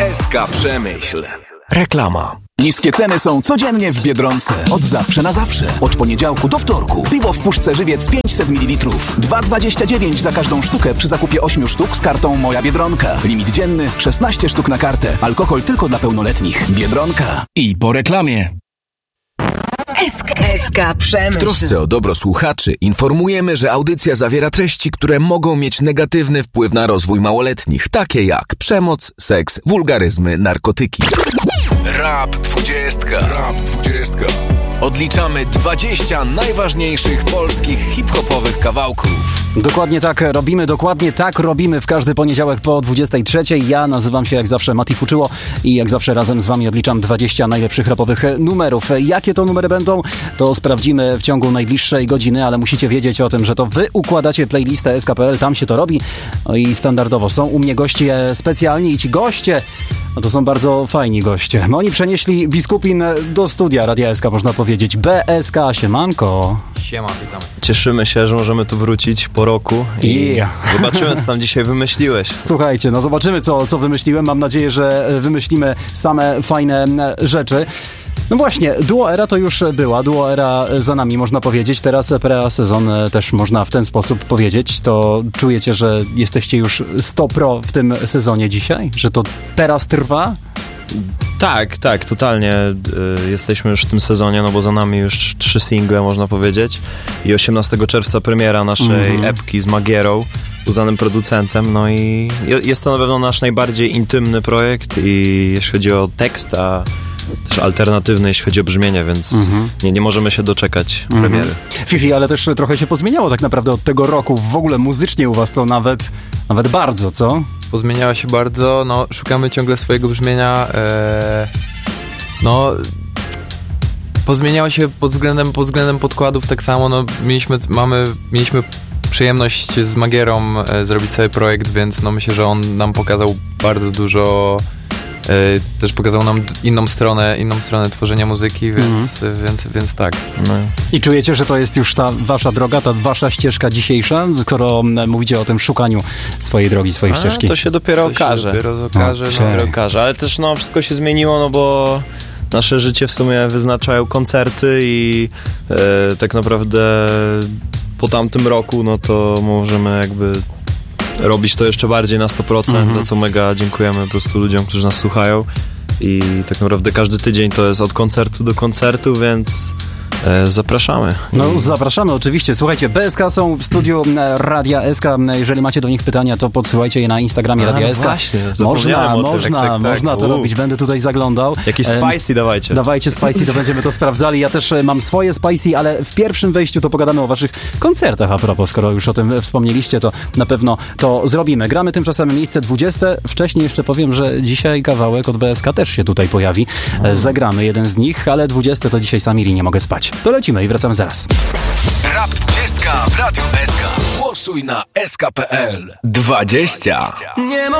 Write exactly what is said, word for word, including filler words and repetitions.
S K Przemyśl. Reklama. Niskie ceny są codziennie w Biedronce. Od zawsze na zawsze. Od poniedziałku do wtorku. Piwo w puszce Żywiec pięćset mililitrów. dwa dwadzieścia dziewięć za każdą sztukę przy zakupie ośmiu sztuk z kartą Moja Biedronka. Limit dzienny szesnaście sztuk na kartę. Alkohol tylko dla pełnoletnich. Biedronka. I po reklamie. S K Przemyśl. W trosce o dobro słuchaczy informujemy, że audycja zawiera treści, które mogą mieć negatywny wpływ na rozwój małoletnich, takie jak przemoc, seks, wulgaryzmy, narkotyki. Rap dwudziestka. Rap dwudziestka. Odliczamy dwadzieścia najważniejszych polskich hip-hopowych kawałków. Dokładnie tak robimy, dokładnie tak robimy w każdy poniedziałek po dwudziestej trzeciej. Ja nazywam się jak zawsze Mati Fuczyło i jak zawsze razem z wami odliczam dwadzieścia najlepszych rapowych numerów. Jakie to numery będą, to sprawdzimy w ciągu najbliższej godziny, ale musicie wiedzieć o tym, że to wy układacie playlistę S K kropka P L, tam się to robi. No i standardowo są u mnie goście specjalni i ci goście, no to są bardzo fajni goście. Oni przenieśli Biskupin do studia Radia S K, można powiedzieć. B S K, siemanko. Siema, witam. Cieszymy się, że możemy tu wrócić po roku i yeah. zobaczymy, co tam dzisiaj wymyśliłeś. Słuchajcie, no zobaczymy, co, co wymyśliłem. Mam nadzieję, że wymyślimy same fajne rzeczy. No właśnie, Duo Era to już była, Duo Era za nami, można powiedzieć. Teraz pre-sezon też można w ten sposób powiedzieć. To czujecie, że jesteście już sto pro w tym sezonie dzisiaj? Że to teraz trwa? Tak, tak, totalnie y, jesteśmy już w tym sezonie, no bo za nami już trzy single, można powiedzieć, i osiemnastego czerwca premiera naszej mm-hmm. epki z Magierą, uznanym producentem, no i jest to na pewno nasz najbardziej intymny projekt, i jeśli chodzi o tekst, a też alternatywny, jeśli chodzi o brzmienie, więc mm-hmm. nie, nie możemy się doczekać mm-hmm. premiery. Fifi, ale też trochę się pozmieniało tak naprawdę od tego roku, w ogóle muzycznie u was to nawet, nawet bardzo, co? Pozmieniało się bardzo, no szukamy ciągle swojego brzmienia, e, no pozmieniało się pod względem, pod względem podkładów tak samo, no mieliśmy, mamy, mieliśmy przyjemność z Magierą e, zrobić sobie projekt, więc no myślę, że on nam pokazał bardzo dużo, e, też pokazał nam inną stronę, inną stronę tworzenia muzyki, więc, mm. więc, więc tak. No. I czujecie, że to jest już ta wasza droga, ta wasza ścieżka dzisiejsza, skoro mówicie o tym szukaniu swojej drogi, swojej A, ścieżki? To się dopiero to okaże. Się dopiero okaże, no, dopiero okaże, ale też no wszystko się zmieniło, no bo nasze życie w sumie wyznaczają koncerty i e, tak naprawdę po tamtym roku, no to możemy jakby robić to jeszcze bardziej na sto procent, mm-hmm. za co mega dziękujemy po prostu ludziom, którzy nas słuchają, i tak naprawdę każdy tydzień to jest od koncertu do koncertu, więc e, zapraszamy. No zapraszamy oczywiście. Słuchajcie, B S K są w studiu Radia S K. Jeżeli macie do nich pytania, to podsyłajcie je na Instagramie Radia S K. Właśnie, można, o można, tak, tak, można tak. to U. robić. Będę tutaj zaglądał. Jakiś spicy dawajcie. Dawajcie spicy, to będziemy to sprawdzali. Ja też mam swoje spicy, ale w pierwszym wejściu to pogadamy o waszych koncertach. A propos, skoro już o tym wspomnieliście, to na pewno to zrobimy. Gramy tymczasem miejsce dwudzieste. Wcześniej jeszcze powiem, że dzisiaj kawałek od B S K też się tutaj pojawi. Mm. Zagramy jeden z nich, ale dwudzieste to dzisiaj Samiri, nie mogę spać. To lecimy i wracamy zaraz. Rap dwudziestka w Radiu S K. Głosuj na S K kropka P L. dwadzieścia. Nie